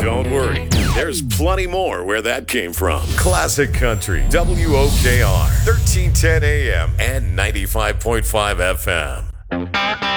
Don't worry, there's plenty more where that came from. Classic Country, WOKR, 1310 AM and 95.5 FM.